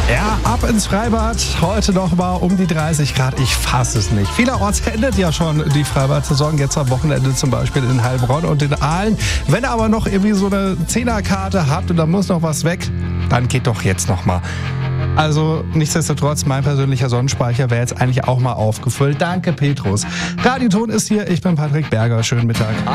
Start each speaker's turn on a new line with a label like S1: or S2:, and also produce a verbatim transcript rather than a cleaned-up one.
S1: Ja, ab ins Freibad. Heute noch mal um die dreißig Grad. Ich fasse es nicht. Vielerorts endet ja schon die Freibad-Saison. Jetzt am Wochenende zum Beispiel in Heilbronn und in Aalen. Wenn ihr aber noch irgendwie so eine Zehnerkarte habt und da muss noch was weg, dann geht doch jetzt noch mal. Also nichtsdestotrotz, mein persönlicher Sonnenspeicher wäre jetzt eigentlich auch mal aufgefüllt. Danke, Petrus. Radioton ist hier. Ich bin Patrick Berger. Schönen Mittag.